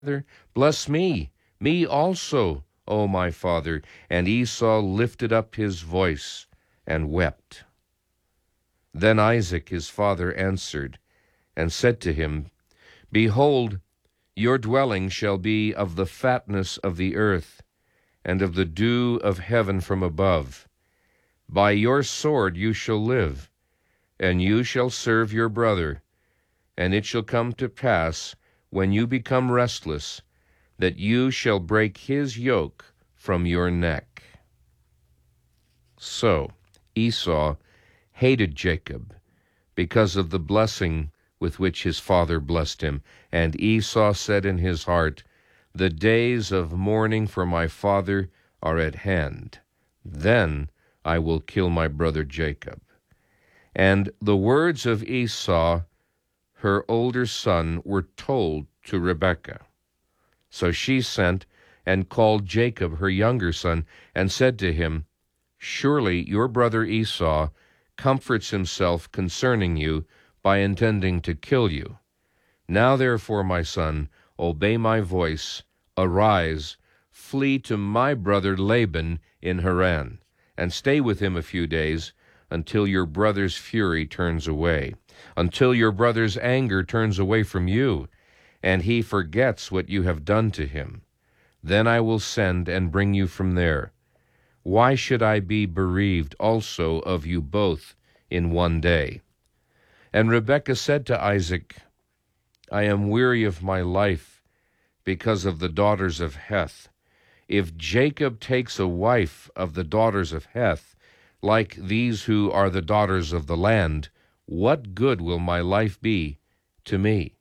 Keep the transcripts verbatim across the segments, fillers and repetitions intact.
Bless me, me also, O my father. And Esau lifted up his voice and wept. Then Isaac his father answered and said to him, Behold, your dwelling shall be of the fatness of the earth, and of the dew of heaven from above. By your sword you shall live, and you shall serve your brother. And it shall come to pass, when you become restless, that you shall break his yoke from your neck. So Esau hated Jacob because of the blessing with which his father blessed him. And Esau said in his heart, The days of mourning for my father are at hand. Then I will kill my brother Jacob. And the words of Esau, her older son, were told to Rebekah. So she sent and called Jacob, her younger son, and said to him, Surely your brother Esau comforts himself concerning you by intending to kill you. Now therefore, my son, obey my voice, arise, flee to my brother Laban in Haran, and stay with him a few days, until your brother's fury turns away, until your brother's anger turns away from you, and he forgets what you have done to him. Then I will send and bring you from there. Why should I be bereaved also of you both in one day? And Rebekah said to Isaac, I am weary of my life because of the daughters of Heth. If Jacob takes a wife of the daughters of Heth, like these who are the daughters of the land, what good will my life be to me?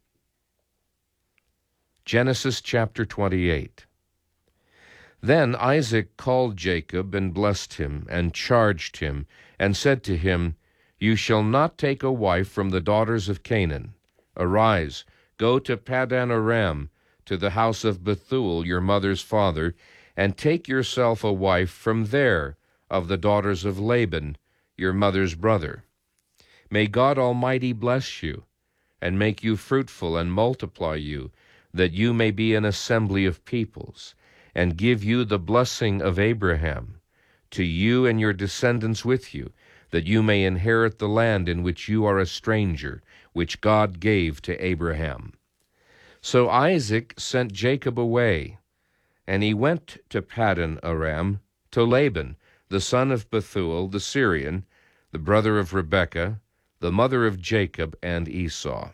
Genesis chapter twenty-eight. Then Isaac called Jacob and blessed him and charged him and said to him, You shall not take a wife from the daughters of Canaan. Arise, go to Paddan Aram, to the house of Bethuel your mother's father, and take yourself a wife from there of the daughters of Laban your mother's brother. May God Almighty bless you, and make you fruitful and multiply you, that you may be an assembly of peoples, and give you the blessing of Abraham, to you and your descendants with you, that you may inherit the land in which you are a stranger, which God gave to Abraham. So Isaac sent Jacob away, and he went to Paddan Aram, to Laban, the son of Bethuel the Syrian, the brother of Rebekah, the mother of Jacob and Esau.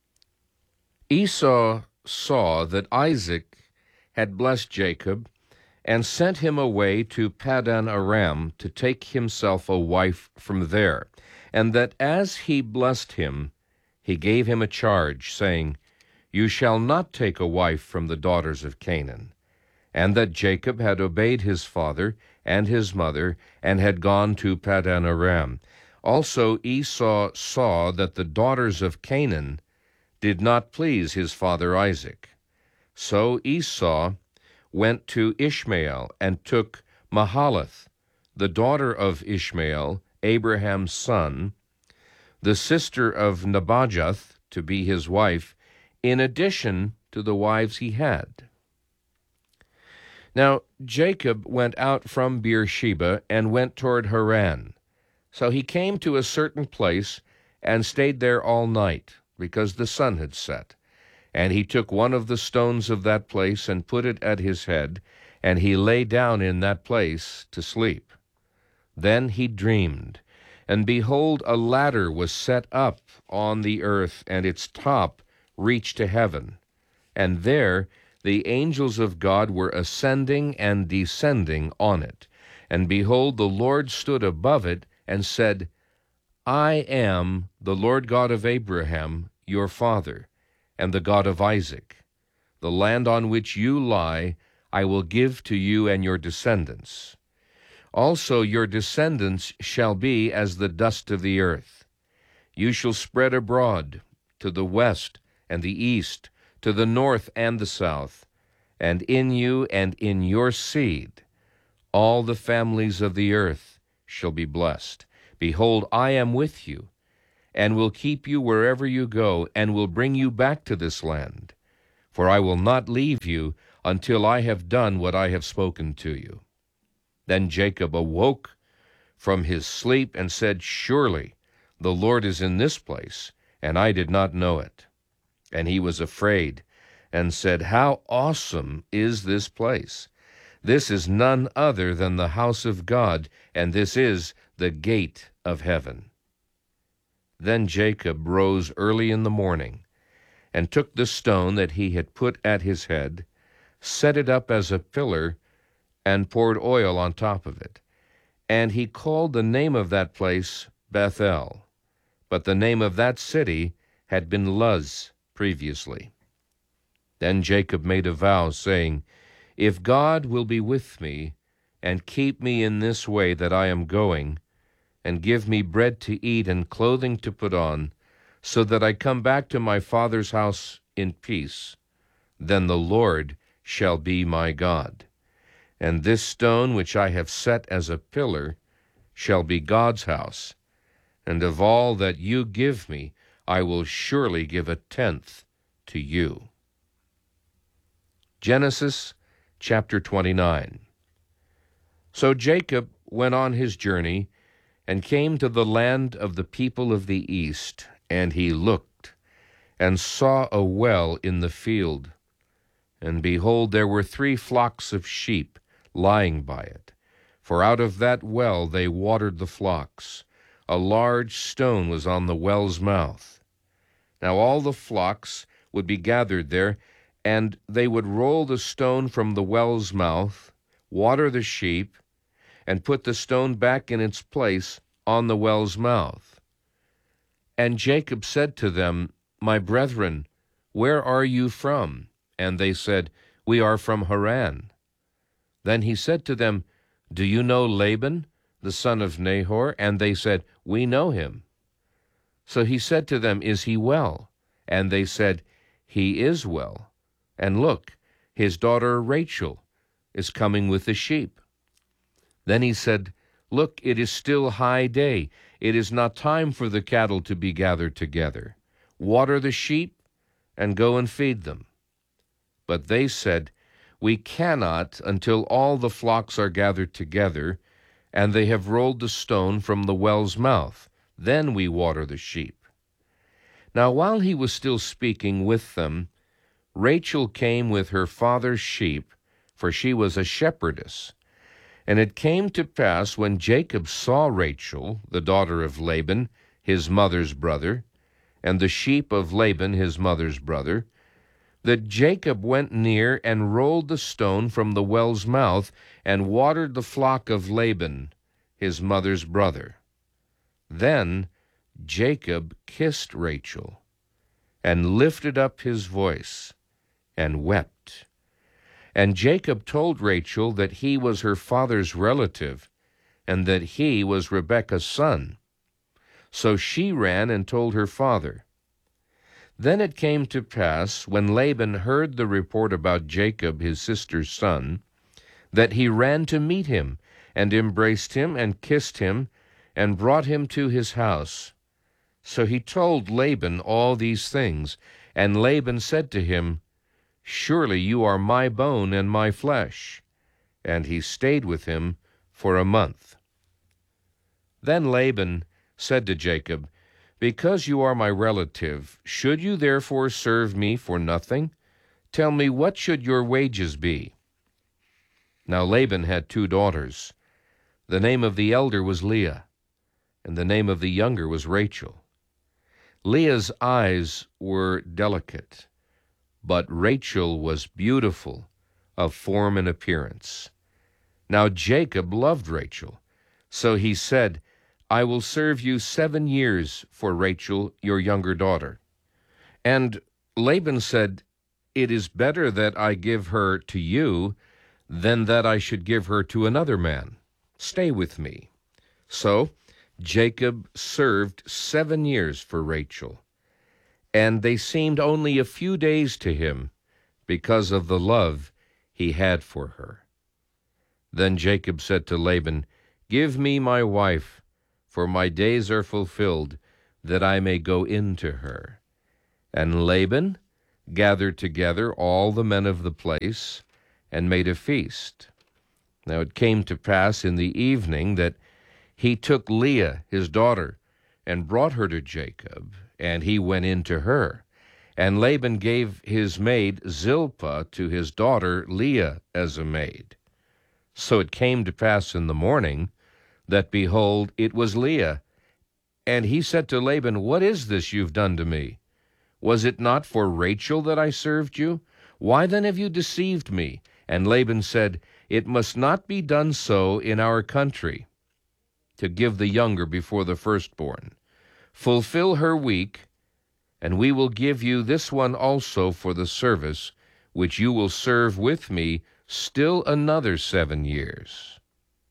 Esau saw that Isaac had blessed Jacob, and sent him away to Paddan Aram to take himself a wife from there, and that as he blessed him, he gave him a charge, saying, You shall not take a wife from the daughters of Canaan. And that Jacob had obeyed his father and his mother, and had gone to Paddan Aram. Also Esau saw that the daughters of Canaan did not please his father Isaac. So Esau went to Ishmael and took Mahalath, the daughter of Ishmael, Abraham's son, the sister of Nebajoth, to be his wife, in addition to the wives he had. Now Jacob went out from Beersheba and went toward Haran. So he came to a certain place and stayed there all night, because the sun had set. And he took one of the stones of that place and put it at his head, and he lay down in that place to sleep. Then he dreamed, and behold, a ladder was set up on the earth, and its top reached to heaven. And there the angels of God were ascending and descending on it. And behold, the Lord stood above it and said, I am the Lord God of Abraham, your father, and the God of Isaac. The land on which you lie I will give to you and your descendants. Also your descendants shall be as the dust of the earth. You shall spread abroad to the west and the east, to the north and the south, and in you and in your seed all the families of the earth shall be blessed. Behold, I am with you, and will keep you wherever you go, and will bring you back to this land. for I will not leave you until I have done what I have spoken to you." Then Jacob awoke from his sleep and said, "Surely the Lord is in this place, and I did not know it." And he was afraid and said, "How awesome is this place! This is none other than the house of God, and this is the gate of heaven." Then Jacob rose early in the morning, and took the stone that he had put at his head, set it up as a pillar, and poured oil on top of it. And he called the name of that place Bethel, but the name of that city had been Luz previously. Then Jacob made a vow, saying, "If God will be with me, and keep me in this way that I am going, and give me bread to eat and clothing to put on, so that I come back to my father's house in peace, then the Lord shall be my God. And this stone which I have set as a pillar shall be God's house, and of all that you give me I will surely give a tenth to you." Genesis chapter twenty-nine. So Jacob went on his journey, and came to the land of the people of the east, and he looked, and saw a well in the field. And behold, there were three flocks of sheep lying by it, for out of that well they watered the flocks. A large stone was on the well's mouth. Now all the flocks would be gathered there, and they would roll the stone from the well's mouth, water the sheep, and put the stone back in its place on the well's mouth. And Jacob said to them, "My brethren, where are you from?" And they said, "We are from Haran." Then he said to them, "Do you know Laban, the son of Nahor?" And they said, "We know him." So he said to them, "Is he well?" And they said, "He is well. And look, his daughter Rachel is coming with the sheep." Then he said, "Look, it is still high day. It is not time for the cattle to be gathered together. Water the sheep, and go and feed them." But they said, "We cannot until all the flocks are gathered together, and they have rolled the stone from the well's mouth. Then we water the sheep." Now while he was still speaking with them, Rachel came with her father's sheep, for she was a shepherdess. And it came to pass, when Jacob saw Rachel, the daughter of Laban, his mother's brother, and the sheep of Laban, his mother's brother, that Jacob went near and rolled the stone from the well's mouth, and watered the flock of Laban, his mother's brother. Then Jacob kissed Rachel, and lifted up his voice, and wept. And Jacob told Rachel that he was her father's relative, and that he was Rebekah's son. So she ran and told her father. Then it came to pass, when Laban heard the report about Jacob his sister's son, that he ran to meet him, and embraced him, and kissed him, and brought him to his house. So he told Laban all these things, and Laban said to him, "Surely you are my bone and my flesh." And he stayed with him for a month. Then Laban said to Jacob, "Because you are my relative, should you therefore serve me for nothing? Tell me, what should your wages be?" Now Laban had two daughters. The name of the elder was Leah, and the name of the younger was Rachel. Leah's eyes were delicate, but Rachel was beautiful of form and appearance. Now Jacob loved Rachel, so he said, "I will serve you seven years for Rachel, your younger daughter." And Laban said, "It is better that I give her to you than that I should give her to another man. Stay with me." So Jacob served seven years for Rachel, and they seemed only a few days to him because of the love he had for her. Then Jacob said to Laban, "Give me my wife, for my days are fulfilled, that I may go in to her." And Laban gathered together all the men of the place, and made a feast. Now it came to pass in the evening that he took Leah his daughter, and brought her to Jacob, and he went in to her. And Laban gave his maid Zilpah to his daughter Leah as a maid. So it came to pass in the morning that, behold, it was Leah. And he said to Laban, What is this you've done to me? Was it not for Rachel that I served you? Why then have you deceived me? And Laban said, It must not be done so in our country, to give the younger before the firstborn. Fulfill her week, and we will give you this one also for the service, which you will serve with me still another seven years.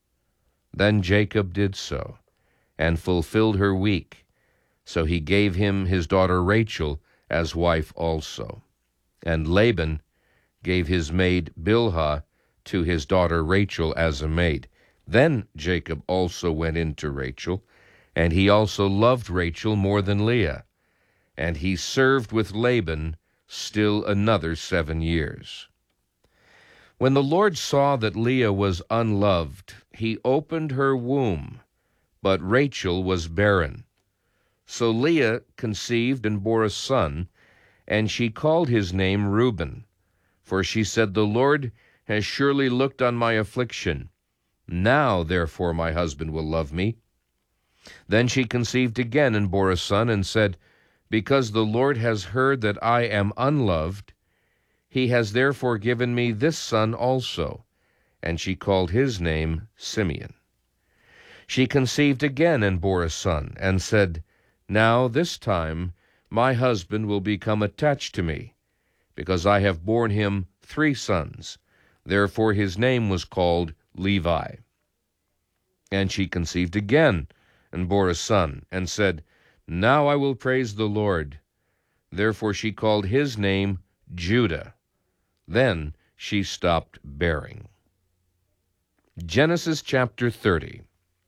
Then Jacob did so, and fulfilled her week. So he gave him his daughter Rachel as wife also. And Laban gave his maid Bilhah to his daughter Rachel as a maid. Then Jacob also went in to Rachel, and he also loved Rachel more than Leah. And he served with Laban still another seven years. When the Lord saw that Leah was unloved, he opened her womb, but Rachel was barren. So Leah conceived and bore a son, and she called his name Reuben. For she said, The Lord has surely looked on my affliction. Now, therefore, my husband will love me. Then she conceived again and bore a son, and said, Because the Lord has heard that I am unloved, he has therefore given me this son also. And she called his name Simeon. She conceived again and bore a son, and said, Now this time my husband will become attached to me, because I have borne him three sons. Therefore his name was called Levi. And she conceived again and bore a son, and said, Now I will praise the Lord. Therefore she called his name Judah. Then she stopped bearing. Genesis chapter thirty.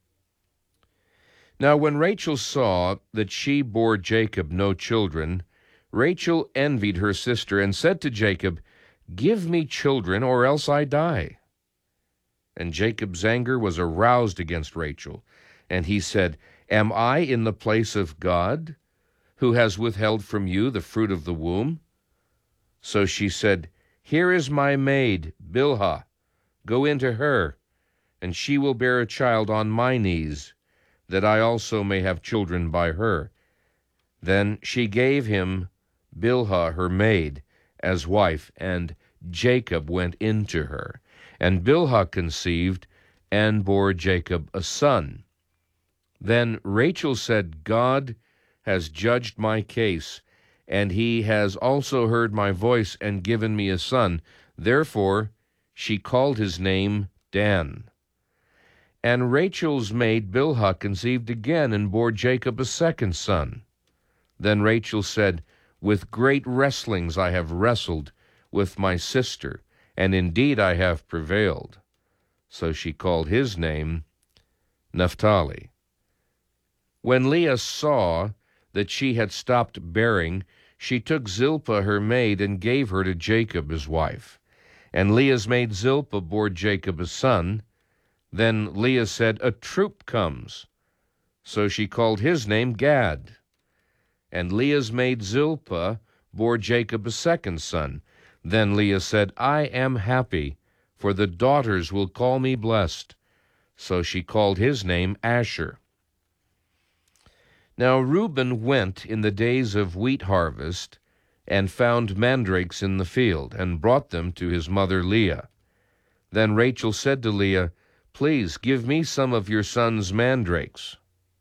Now when Rachel saw that she bore Jacob no children, Rachel envied her sister, and said to Jacob, Give me children, or else I die. And Jacob's anger was aroused against Rachel, and he said, Am I in the place of God, who has withheld from you the fruit of the womb? So she said, Here is my maid, Bilhah. Go in to her, and she will bear a child on my knees, that I also may have children by her. Then she gave him Bilhah her maid as wife, and Jacob went in to her. And Bilhah conceived and bore Jacob a son. Then Rachel said, God has judged my case, and he has also heard my voice and given me a son. Therefore she called his name Dan. And Rachel's maid Bilhah conceived again and bore Jacob a second son. Then Rachel said, With great wrestlings I have wrestled with my sister, and indeed I have prevailed. So she called his name Naphtali. When Leah saw that she had stopped bearing, she took Zilpah her maid and gave her to Jacob his wife. And Leah's maid Zilpah bore Jacob a son. Then Leah said, A troop comes. So she called his name Gad. And Leah's maid Zilpah bore Jacob a second son. Then Leah said, I am happy, for the daughters will call me blessed. So she called his name Asher. Now Reuben went in the days of wheat harvest, and found mandrakes in the field, and brought them to his mother Leah. Then Rachel said to Leah, Please give me some of your son's mandrakes.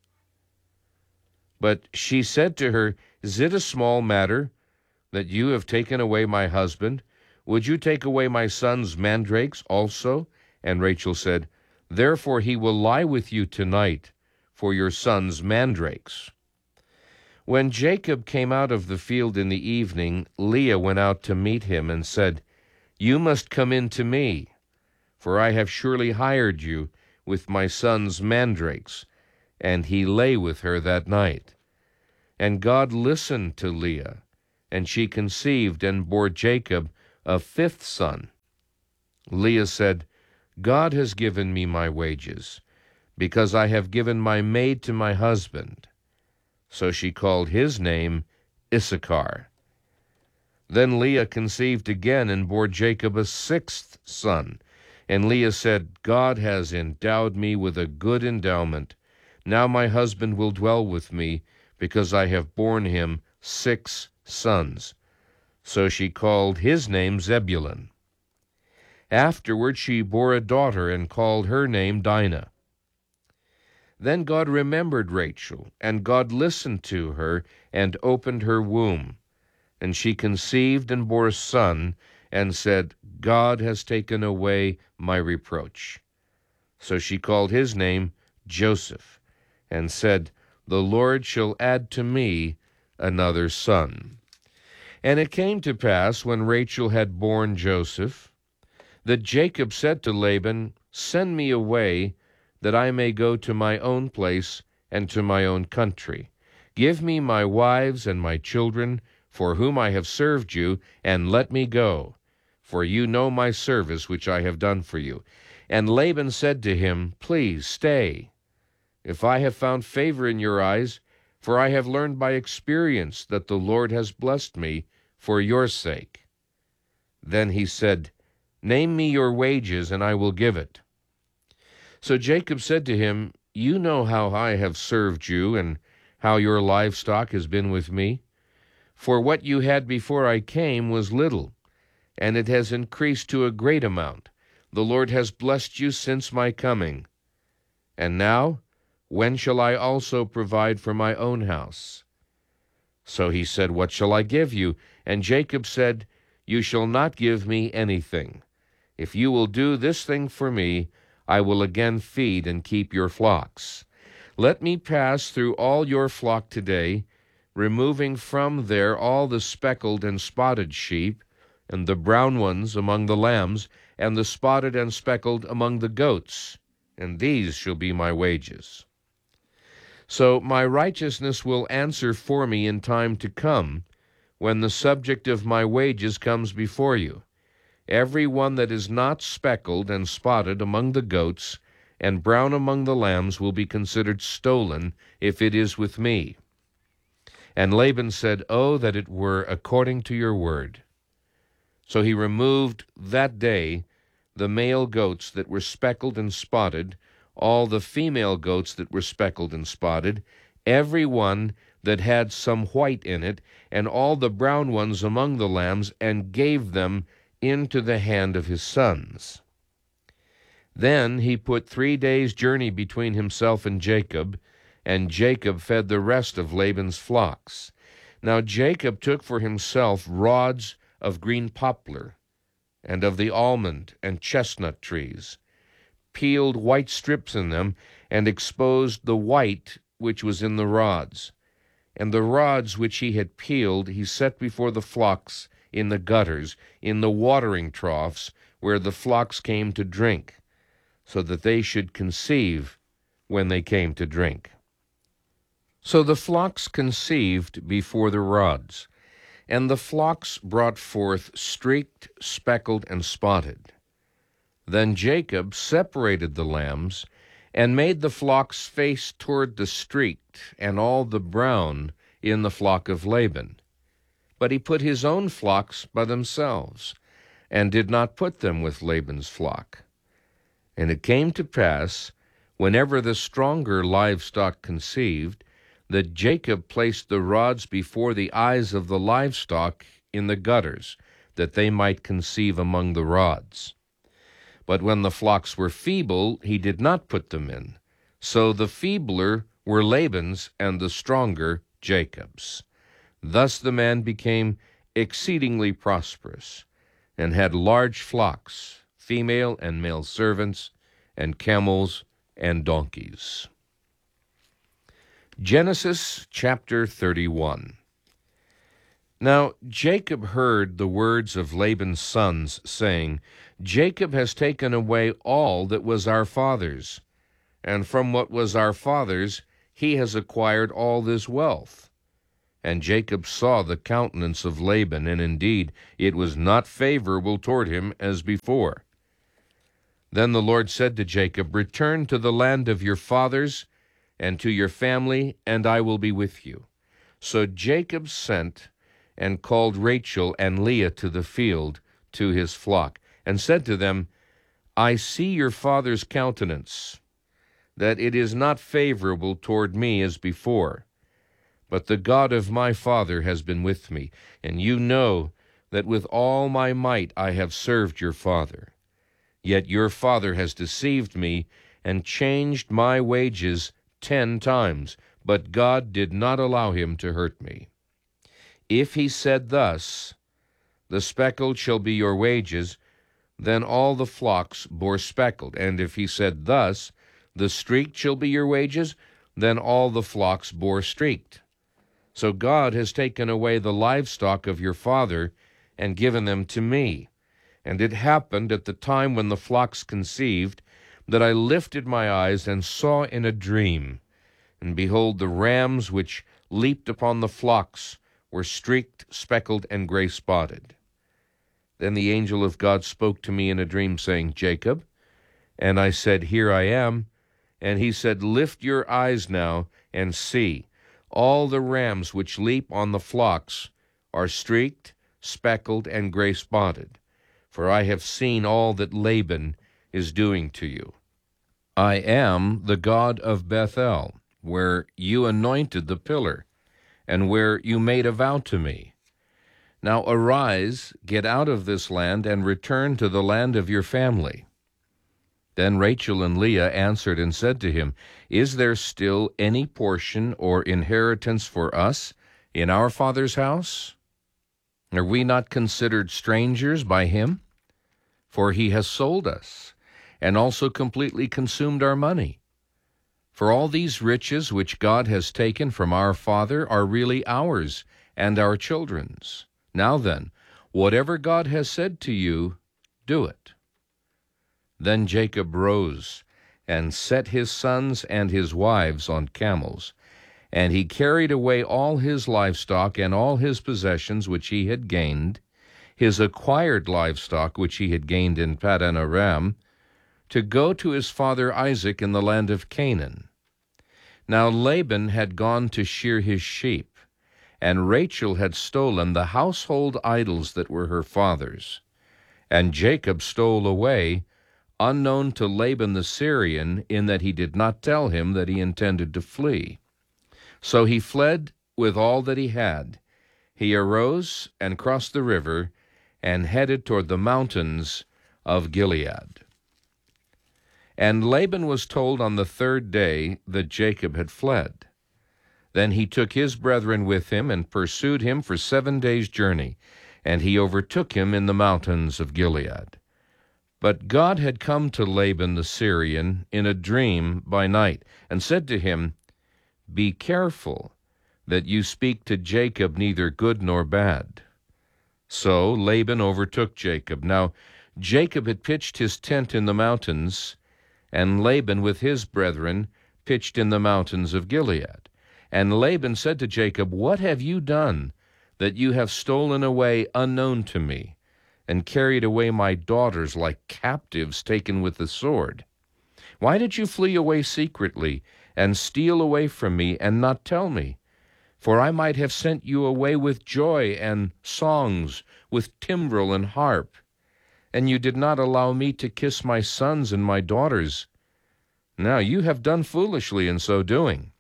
But she said to her, Is it a small matter that you have taken away my husband? Would you take away my son's mandrakes also? And Rachel said, Therefore he will lie with you tonight for your son's mandrakes. When Jacob came out of the field in the evening, Leah went out to meet him and said, You must come in to me, for I have surely hired you with my son's mandrakes. And he lay with her that night. And God listened to Leah, and she conceived and bore Jacob a fifth son. Leah said, God has given me my wages, because I have given my maid to my husband. So she called his name Issachar. Then Leah conceived again and bore Jacob a sixth son. And Leah said, God has endowed me with a good endowment. Now my husband will dwell with me, because I have borne him six sons. So she called his name Zebulun. Afterward she bore a daughter and called her name Dinah. Then God remembered Rachel, and God listened to her and opened her womb. And she conceived and bore a son, and said, God has taken away my reproach. So she called his name Joseph, and said, The Lord shall add to me another son. And it came to pass, when Rachel had borne Joseph, that Jacob said to Laban, Send me away, that I may go to my own place and to my own country. Give me my wives and my children, for whom I have served you, and let me go, for you know my service which I have done for you. And Laban said to him, Please stay, if I have found favor in your eyes, for I have learned by experience that the Lord has blessed me for your sake. Then he said, Name me your wages, and I will give it. So Jacob said to him, You know how I have served you, and how your livestock has been with me. For what you had before I came was little, and it has increased to a great amount. The Lord has blessed you since my coming. And now, when shall I also provide for my own house? So he said, What shall I give you? And Jacob said, You shall not give me anything. If you will do this thing for me, I will again feed and keep your flocks. Let me pass through all your flock today, removing from there all the speckled and spotted sheep, and the brown ones among the lambs, and the spotted and speckled among the goats, and these shall be my wages. So my righteousness will answer for me in time to come, when the subject of my wages comes before you. Every one that is not speckled and spotted among the goats, and brown among the lambs, will be considered stolen, if it is with me. And Laban said, Oh, that it were according to your word. So he removed that day the male goats that were speckled and spotted, all the female goats that were speckled and spotted, every one that had some white in it, and all the brown ones among the lambs, and gave them into the hand of his sons. Then he put three days' journey between himself and Jacob, and Jacob fed the rest of Laban's flocks. Now Jacob took for himself rods of green poplar, and of the almond and chestnut trees, peeled white strips in them, and exposed the white which was in the rods. And the rods which he had peeled he set before the flocks in the gutters, in the watering troughs, where the flocks came to drink, so that they should conceive when they came to drink. So the flocks conceived before the rods, and the flocks brought forth streaked, speckled, and spotted. Then Jacob separated the lambs, and made the flocks face toward the streaked, and all the brown in the flock of Laban. But he put his own flocks by themselves, and did not put them with Laban's flock. And it came to pass, whenever the stronger livestock conceived, that Jacob placed the rods before the eyes of the livestock in the gutters, that they might conceive among the rods. But when the flocks were feeble, he did not put them in. So the feebler were Laban's, and the stronger Jacob's. Thus the man became exceedingly prosperous, and had large flocks, female and male servants, and camels and donkeys. Genesis chapter thirty-one. Now Jacob heard the words of Laban's sons, saying, Jacob has taken away all that was our father's, and from what was our father's he has acquired all this wealth. And Jacob saw the countenance of Laban, and indeed it was not favorable toward him as before. Then the Lord said to Jacob, "Return to the land of your fathers and to your family, and I will be with you." So Jacob sent and called Rachel and Leah to the field to his flock, and said to them, "I see your father's countenance, that it is not favorable toward me as before. But the God of my father has been with me, and you know that with all my might I have served your father. Yet your father has deceived me and changed my wages ten times, but God did not allow him to hurt me. If he said thus, 'The speckled shall be your wages,' then all the flocks bore speckled. And if he said thus, 'The streaked shall be your wages,' then all the flocks bore streaked. So God has taken away the livestock of your father and given them to me. And it happened at the time when the flocks conceived, that I lifted my eyes and saw in a dream, and behold, the rams which leaped upon the flocks were streaked, speckled, and gray-spotted. Then the angel of God spoke to me in a dream, saying, 'Jacob.' And I said, 'Here I am.' And he said, 'Lift your eyes now and see. All the rams which leap on the flocks are streaked, speckled, and gray-spotted. For I have seen all that Laban is doing to you. I am the God of Bethel, where you anointed the pillar, and where you made a vow to me. Now arise, get out of this land, and return to the land of your family.' Then Rachel and Leah answered and said to him, 'Is there still any portion or inheritance for us in our father's house? Are we not considered strangers by him? For he has sold us, and also completely consumed our money. For all these riches which God has taken from our father are really ours and our children's. Now then, whatever God has said to you, do it.' Then Jacob rose and set his sons and his wives on camels, and he carried away all his livestock and all his possessions which he had gained, his acquired livestock which he had gained in Paddan Aram, to go to his father Isaac in the land of Canaan. Now Laban had gone to shear his sheep, and Rachel had stolen the household idols that were her father's. And Jacob stole away, unknown to Laban the Syrian, in that he did not tell him that he intended to flee. So he fled with all that he had. He arose and crossed the river and headed toward the mountains of Gilead. And Laban was told on the third day that Jacob had fled. Then he took his brethren with him and pursued him for seven days' journey, and he overtook him in the mountains of Gilead. But God had come to Laban the Syrian in a dream by night, and said to him, 'Be careful that you speak to Jacob neither good nor bad.' So Laban overtook Jacob. Now Jacob had pitched his tent in the mountains, and Laban with his brethren pitched in the mountains of Gilead. And Laban said to Jacob, 'What have you done, that you have stolen away unknown to me, and carried away my daughters like captives taken with the sword? Why did you flee away secretly, and steal away from me, and not tell me? For I might have sent you away with joy and songs, with timbrel and harp. And you did not allow me to kiss my sons and my daughters. Now you have done foolishly in so doing.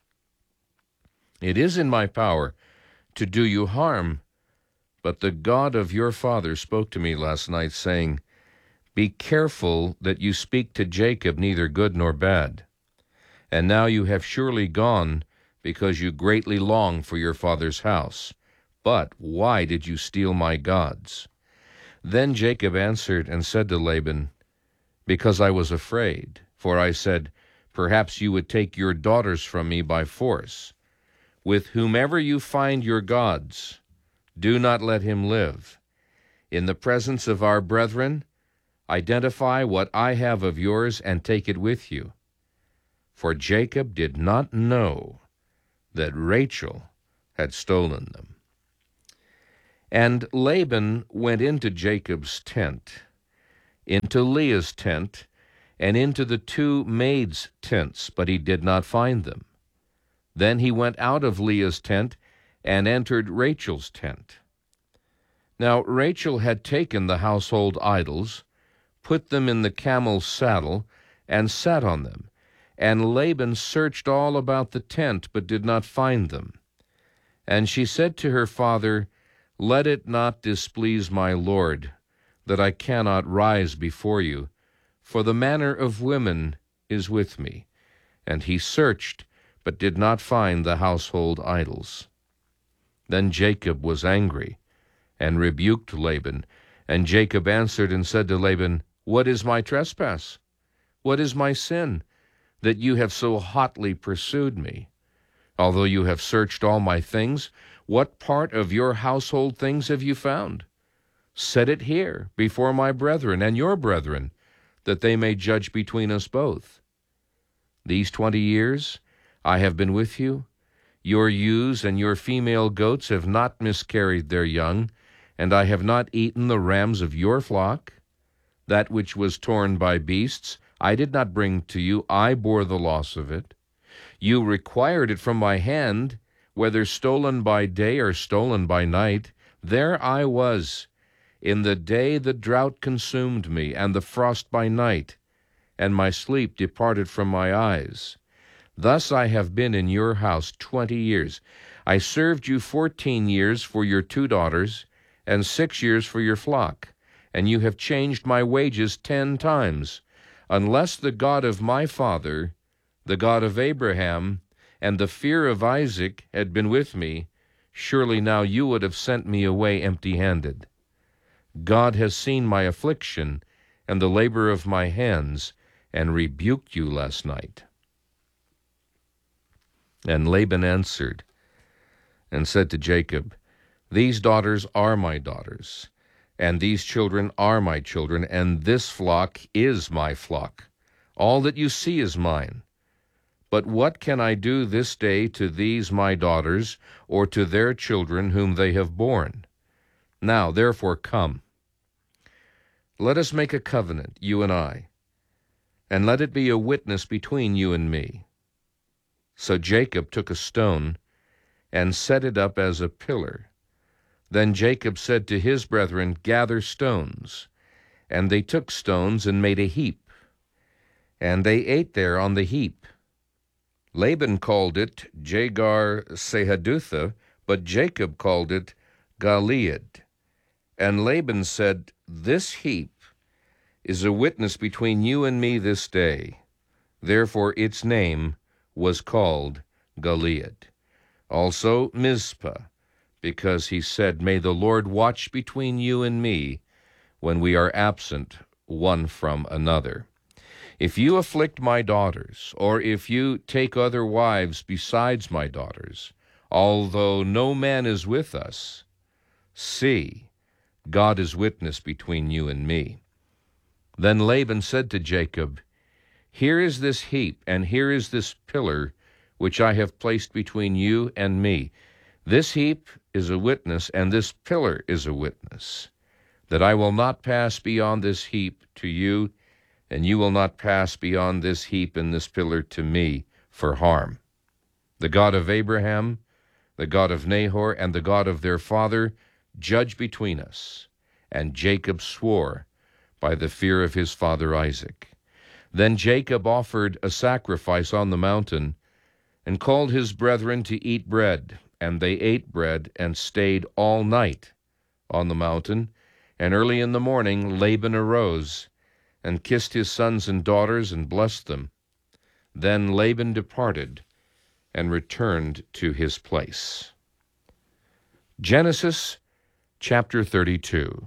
It is in my power to do you harm, but the God of your father spoke to me last night, saying, Be careful that you speak to Jacob neither good nor bad. And now you have surely gone, because you greatly long for your father's house. But why did you steal my gods? Then Jacob answered and said to Laban, Because I was afraid, for I said, Perhaps you would take your daughters from me by force. With whomever you find your gods, do not let him live. In the presence of our brethren, identify what I have of yours and take it with you. For Jacob did not know that Rachel had stolen them. And Laban went into Jacob's tent, into Leah's tent, and into the two maids' tents, but he did not find them. Then he went out of Leah's tent and entered Rachel's tent. Now Rachel had taken the household idols, put them in the camel's saddle, and sat on them. And Laban searched all about the tent, but did not find them. And she said to her father, "Let it not displease my lord, that I cannot rise before you, for the manner of women is with me." And he searched, but did not find the household idols. Then Jacob was angry, and rebuked Laban. And Jacob answered and said to Laban, "What is my trespass? What is my sin, that you have so hotly pursued me? Although you have searched all my things, what part of your household things have you found? Set it here before my brethren and your brethren, that they may judge between us both. These twenty years I have been with you. Your ewes and your female goats have not miscarried their young, and I have not eaten the rams of your flock. That which was torn by beasts I did not bring to you, I bore the loss of it. You required it from my hand, whether stolen by day or stolen by night. There I was. In the day the drought consumed me, and the frost by night, and my sleep departed from my eyes. Thus I have been in your house twenty years. I served you fourteen years for your two daughters, and six years for your flock, and you have changed my wages ten times. Unless the God of my father, the God of Abraham, and the fear of Isaac had been with me, surely now you would have sent me away empty-handed. God has seen my affliction and the labor of my hands, and rebuked you last night." And Laban answered and said to Jacob, "These daughters are my daughters, and these children are my children, and this flock is my flock. All that you see is mine. But what can I do this day to these my daughters, or to their children whom they have borne? Now, therefore, come. Let us make a covenant, you and I, and let it be a witness between you and me." So Jacob took a stone and set it up as a pillar. Then Jacob said to his brethren, "Gather stones." And they took stones and made a heap, and they ate there on the heap. Laban called it Jegar-sahadutha, but Jacob called it Galeed. And Laban said, "This heap is a witness between you and me this day." Therefore its name was called Galeed. Also Mizpah, because he said, "May the Lord watch between you and me when we are absent one from another. If you afflict my daughters, or if you take other wives besides my daughters, although no man is with us, see, God is witness between you and me." Then Laban said to Jacob, "Here is this heap, and here is this pillar, which I have placed between you and me. This heap is a witness, and this pillar is a witness, that I will not pass beyond this heap to you, and you will not pass beyond this heap and this pillar to me for harm. The God of Abraham, the God of Nahor, and the God of their father, judge between us." And Jacob swore by the fear of his father Isaac. Then Jacob offered a sacrifice on the mountain, and called his brethren to eat bread. And they ate bread, and stayed all night on the mountain. And early in the morning Laban arose, and kissed his sons and daughters, and blessed them. Then Laban departed, and returned to his place. Genesis chapter thirty-two.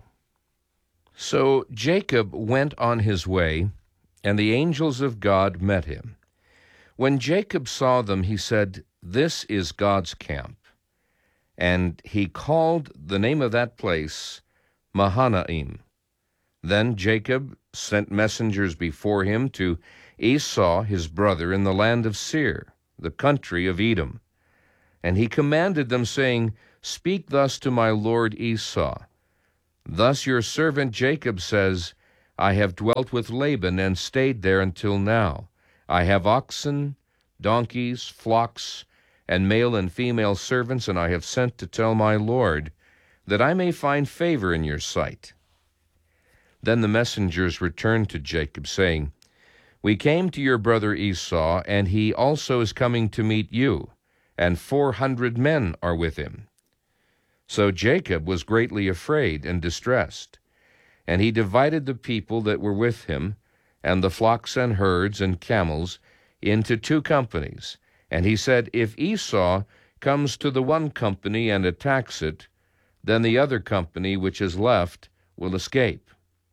So Jacob went on his way, and the angels of God met him. When Jacob saw them, he said, "This is God's camp." And he called the name of that place Mahanaim. Then Jacob sent messengers before him to Esau his brother in the land of Seir, the country of Edom. And he commanded them, saying, Speak thus to my lord Esau. Thus your servant Jacob says, I have dwelt with Laban and stayed there until now. I have oxen, donkeys, flocks, and male and female servants, and I have sent to tell my lord, that I may find favor in your sight. Then the messengers returned to Jacob, saying, We came to your brother Esau, and he also is coming to meet you, and four hundred men are with him. So Jacob was greatly afraid and distressed, and he divided the people that were with him, and the flocks and herds and camels, into two companies. And he said, If Esau comes to the one company and attacks it, then the other company which is left will escape.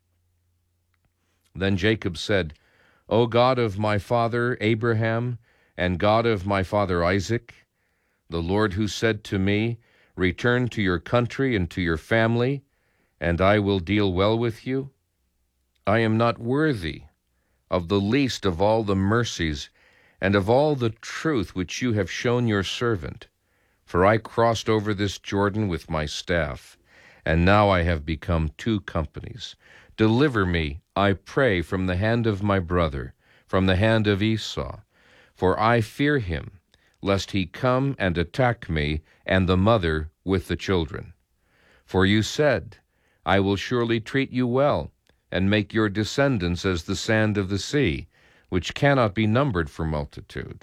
Then Jacob said, O God of my father Abraham, and God of my father Isaac, the Lord who said to me, Return to your country and to your family, and I will deal well with you, I am not worthy of the least of all the mercies and of all the truth which you have shown your servant. For I crossed over this Jordan with my staff, and now I have become two companies. Deliver me, I pray, from the hand of my brother, from the hand of Esau, for I fear him, lest he come and attack me and the mother with the children. For you said, I will surely treat you well, and make your descendants as the sand of the sea, which cannot be numbered for multitude.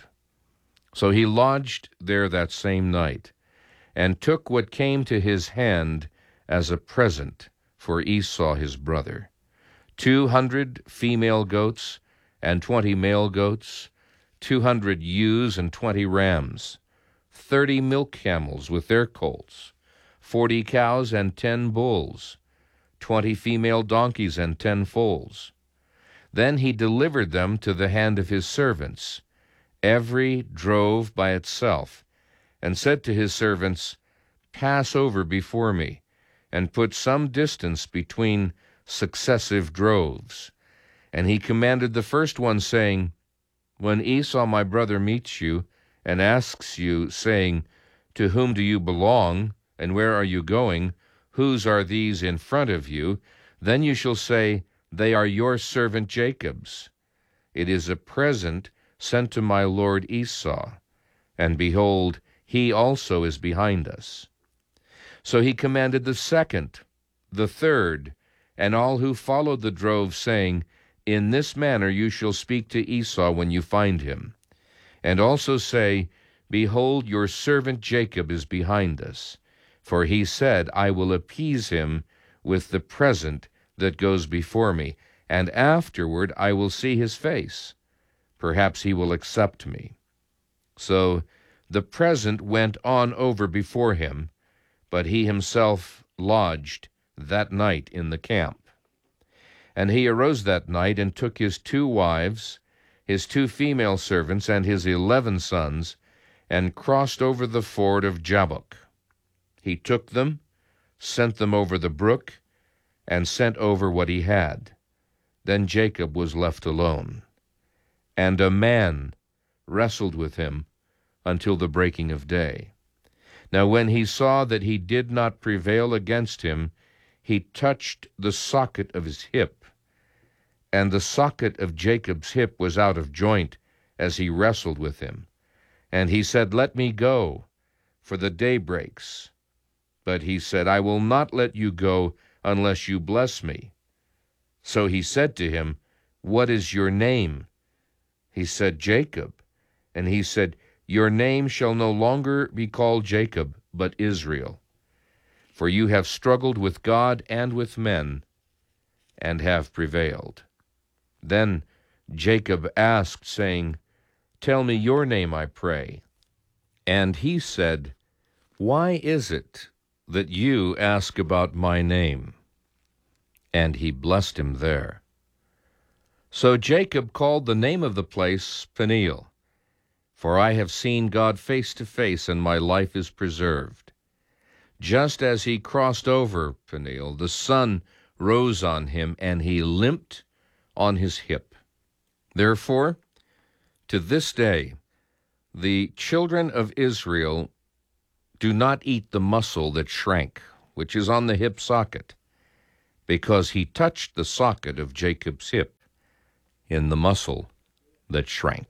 So he lodged there that same night, and took what came to his hand as a present for Esau his brother, two hundred female goats and twenty male goats, two hundred ewes and twenty rams, thirty milk camels with their colts, forty cows and ten bulls, twenty female donkeys and ten foals. Then he delivered them to the hand of his servants, every drove by itself, and said to his servants, Pass over before me, and put some distance between successive droves. And he commanded the first one, saying, When Esau my brother meets you, and asks you, saying, To whom do you belong, and where are you going? Whose are these in front of you? Then you shall say, They are your servant Jacob's. It is a present sent to my lord Esau, and behold, he also is behind us. So he commanded the second, the third, and all who followed the drove, saying, In this manner you shall speak to Esau when you find him. And also say, Behold, your servant Jacob is behind us. For he said, I will appease him with the present that goes before me, and afterward I will see his face. Perhaps he will accept me. So the present went on over before him, but he himself lodged that night in the camp. And he arose that night and took his two wives, his two female servants, and his eleven sons, and crossed over the ford of Jabbok. He took them, sent them over the brook, and sent over what he had. Then Jacob was left alone. And a man wrestled with him until the breaking of day. Now when he saw that he did not prevail against him, he touched the socket of his hip. And the socket of Jacob's hip was out of joint as he wrestled with him. And he said, Let me go, for the day breaks. But he said, I will not let you go unless you bless me. So he said to him, What is your name? He said, Jacob. And he said, Your name shall no longer be called Jacob, but Israel. For you have struggled with God and with men, and have prevailed. Then Jacob asked, saying, Tell me your name, I pray. And he said, Why is it that you ask about my name? And he blessed him there. So Jacob called the name of the place Peniel, for I have seen God face to face, and my life is preserved. Just as he crossed over Peniel, the sun rose on him, and he limped on his hip. Therefore, to this day, the children of Israel Do not eat the muscle that shrank, which is on the hip socket, because he touched the socket of Jacob's hip in the muscle that shrank.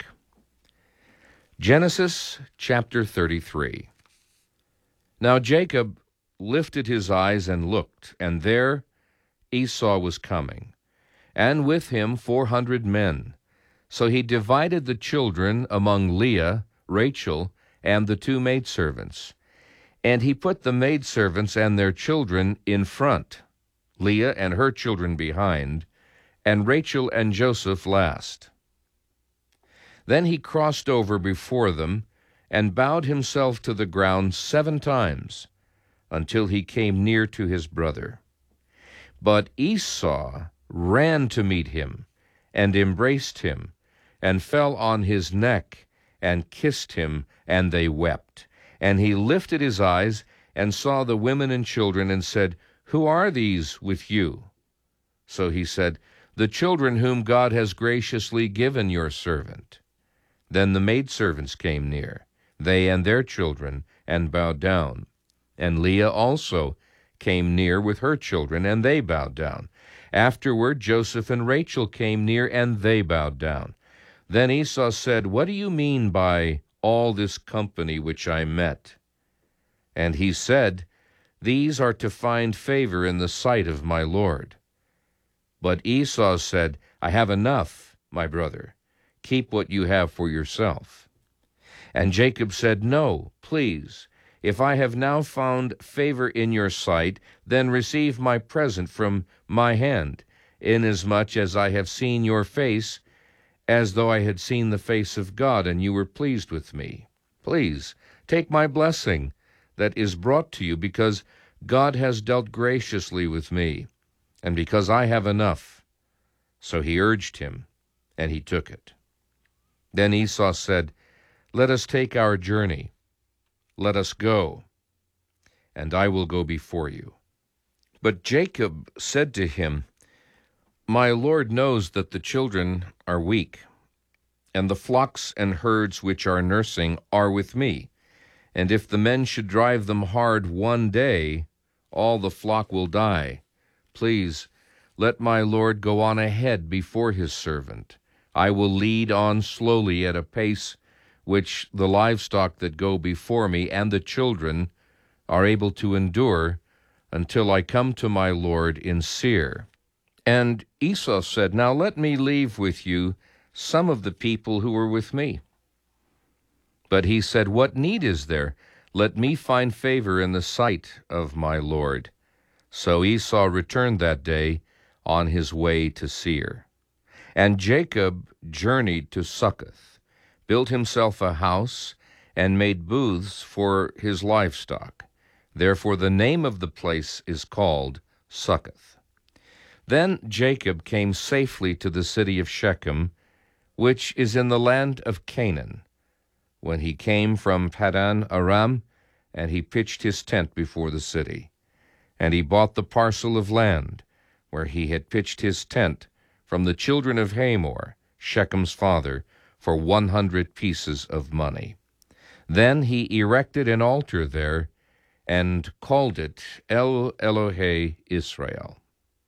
Genesis chapter thirty-three. Now Jacob lifted his eyes and looked, and there Esau was coming, and with him four hundred men. So he divided the children among Leah, Rachel, and the two maidservants. And he put the maidservants and their children in front, Leah and her children behind, and Rachel and Joseph last. Then he crossed over before them and bowed himself to the ground seven times until he came near to his brother. But Esau ran to meet him and embraced him and fell on his neck and kissed him, and they wept. And he lifted his eyes and saw the women and children and said, Who are these with you? So he said, The children whom God has graciously given your servant. Then the maidservants came near, they and their children, and bowed down. And Leah also came near with her children, and they bowed down. Afterward Joseph and Rachel came near, and they bowed down. Then Esau said, What do you mean by all this company which I met? And he said, These are to find favor in the sight of my Lord. But Esau said, I have enough, my brother. Keep what you have for yourself. And Jacob said, No, please. If I have now found favor in your sight, then receive my present from my hand, inasmuch as I have seen your face, as though I had seen the face of God, and you were pleased with me. Please, take my blessing that is brought to you, because God has dealt graciously with me, and because I have enough. So he urged him, and he took it. Then Esau said, Let us take our journey. Let us go, and I will go before you. But Jacob said to him, My Lord knows that the children are weak, and the flocks and herds which are nursing are with me. And if the men should drive them hard one day, all the flock will die. Please, let my Lord go on ahead before his servant. I will lead on slowly at a pace which the livestock that go before me and the children are able to endure until I come to my Lord in Seir. And Esau said, Now let me leave with you some of the people who were with me. But he said, What need is there? Let me find favor in the sight of my Lord. So Esau returned that day on his way to Seir. And Jacob journeyed to Succoth, built himself a house, and made booths for his livestock. Therefore the name of the place is called Succoth. Then Jacob came safely to the city of Shechem, which is in the land of Canaan, when he came from Paddan Aram, and he pitched his tent before the city. And he bought the parcel of land where he had pitched his tent from the children of Hamor, Shechem's father, for one hundred pieces of money. Then he erected an altar there and called it El Elohe Israel.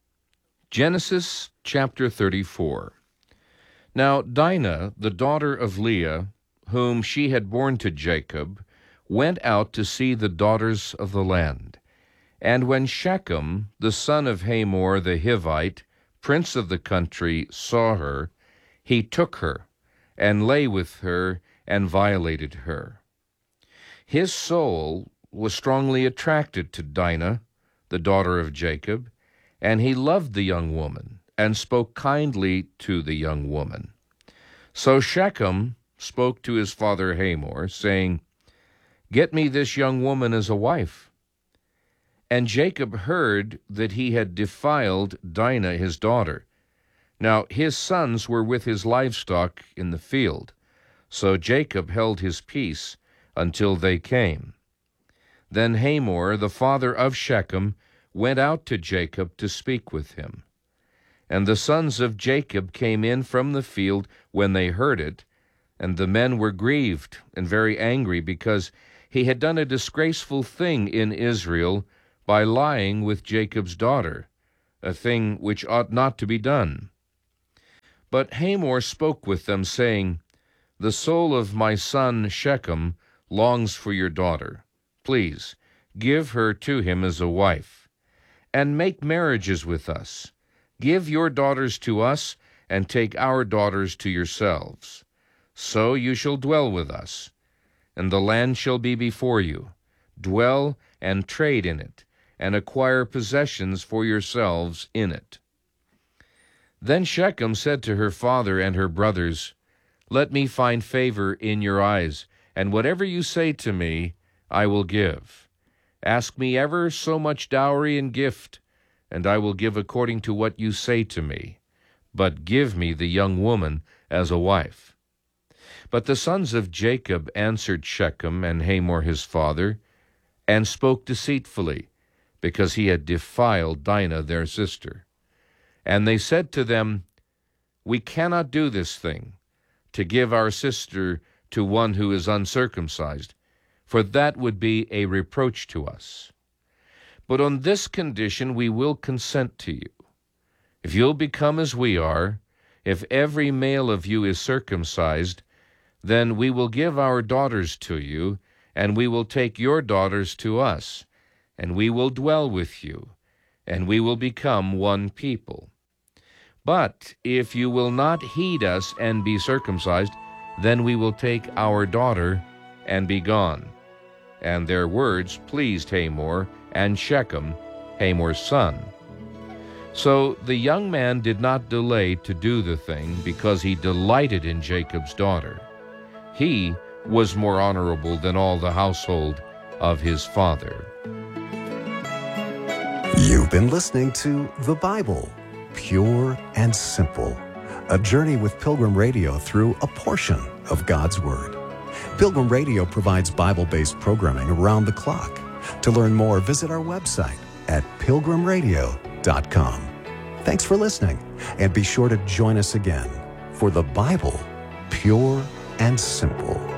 Genesis chapter thirty-four. Now Dinah, the daughter of Leah, whom she had borne to Jacob, went out to see the daughters of the land. And when Shechem, the son of Hamor the Hivite, prince of the country, saw her, he took her, and lay with her, and violated her. His soul was strongly attracted to Dinah, the daughter of Jacob, and he loved the young woman, and spoke kindly to the young woman. So Shechem spoke to his father Hamor, saying, Get me this young woman as a wife. And Jacob heard that he had defiled Dinah his daughter. Now his sons were with his livestock in the field, so Jacob held his peace until they came. Then Hamor, the father of Shechem, went out to Jacob to speak with him. And the sons of Jacob came in from the field when they heard it, and the men were grieved and very angry, because He had done a disgraceful thing in Israel by lying with Jacob's daughter, a thing which ought not to be done. But Hamor spoke with them, saying, "The soul of my son Shechem longs for your daughter. Please, give her to him as a wife, and make marriages with us. Give your daughters to us, and take our daughters to yourselves. So you shall dwell with us, and the land shall be before you. Dwell and trade in it, and acquire possessions for yourselves in it." Then Shechem said to her father and her brothers, "Let me find favor in your eyes, and whatever you say to me, I will give. Ask me ever so much dowry and gift, and I will give according to what you say to me. But give me the young woman as a wife." But the sons of Jacob answered Shechem and Hamor his father, and spoke deceitfully, because he had defiled Dinah their sister. And they said to them, "We cannot do this thing, to give our sister to one who is uncircumcised, for that would be a reproach to us. But on this condition we will consent to you. If you'll become as we are, if every male of you is circumcised, then we will give our daughters to you, and we will take your daughters to us, and we will dwell with you, and we will become one people. But if you will not heed us and be circumcised, then we will take our daughter and be gone." And their words pleased Hamor and Shechem, Hamor's son. So the young man did not delay to do the thing, because he delighted in Jacob's daughter. He was more honorable than all the household of his father. You've been listening to The Bible, Pure and Simple, a journey with Pilgrim Radio through a portion of God's Word. Pilgrim Radio provides Bible-based programming around the clock. To learn more, visit our website at pilgrim radio dot com. Thanks for listening, and be sure to join us again for The Bible, Pure and Simple.